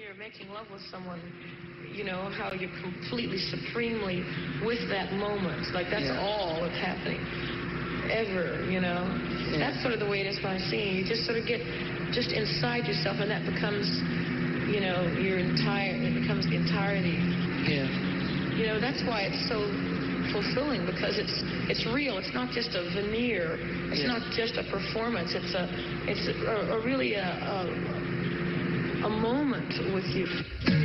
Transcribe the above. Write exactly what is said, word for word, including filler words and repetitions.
you're making love with someone, you know, how you're completely, supremely with that moment. Like, that's yeah. all that's happening ever, you know. Yeah. That's sort of the way it is when I'm singing. You just sort of get just inside yourself, and that becomes, you know, your entire, it becomes the entirety. Yeah. You know, that's why it's so fulfilling, because it's it's real. It's not just a veneer. It's yeah. not just a performance. It's a it's a, a really a, a a moment with you.